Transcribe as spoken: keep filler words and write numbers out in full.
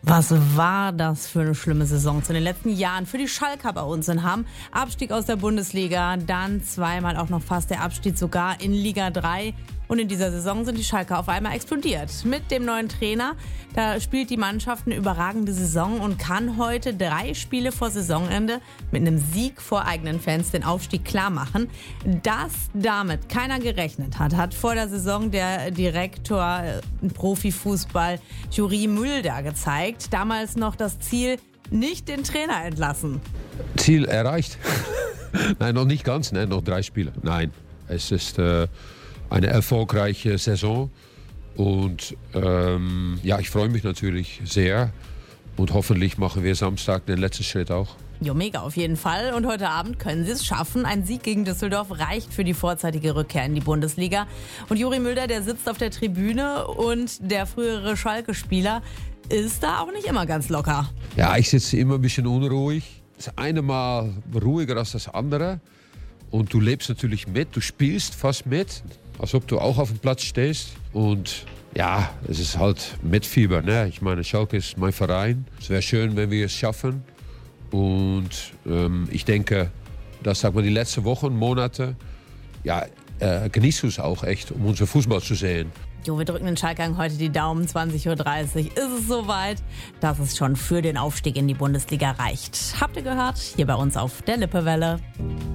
Was war das für eine schlimme Saison zu den letzten Jahren für die Schalker bei uns in Hamm? Abstieg aus der Bundesliga, dann zweimal auch noch fast der Abstieg sogar in Liga drei. Und in dieser Saison sind die Schalker auf einmal explodiert. Mit dem neuen Trainer, da spielt die Mannschaft eine überragende Saison und kann heute drei Spiele vor Saisonende mit einem Sieg vor eigenen Fans den Aufstieg klar machen. Dass damit keiner gerechnet hat, hat vor der Saison der Direktor äh, Profifußball Juri Mulder gezeigt. Damals noch das Ziel, nicht den Trainer entlassen. Ziel erreicht. Nein, noch nicht ganz, nein, noch drei Spiele. Nein, es ist äh, eine erfolgreiche Saison und ähm, ja, ich freue mich natürlich sehr und hoffentlich machen wir Samstag den letzten Schritt auch. Jo, mega auf jeden Fall. Und heute Abend können sie es schaffen. Ein Sieg gegen Düsseldorf reicht für die vorzeitige Rückkehr in die Bundesliga. Und Juri Mulder, der sitzt auf der Tribüne und der frühere Schalke-Spieler ist da auch nicht immer ganz locker. Ja, ich sitze immer ein bisschen unruhig. Das eine Mal ruhiger als das andere. Und du lebst natürlich mit, du spielst fast mit, als ob du auch auf dem Platz stehst. Und ja, es ist halt Mitfieber, ne? Ich meine, Schalke ist mein Verein. Es wäre schön, wenn wir es schaffen. Und ähm, ich denke, dass, sag mal, die letzten Wochen und Monate, ja, äh, genießt du es auch echt, um unseren Fußball zu sehen. Jo, wir drücken den Schalkern heute die Daumen. zwanzig Uhr dreißig ist es soweit, dass es schon für den Aufstieg in die Bundesliga reicht. Habt ihr gehört? Hier bei uns auf der Lippewelle.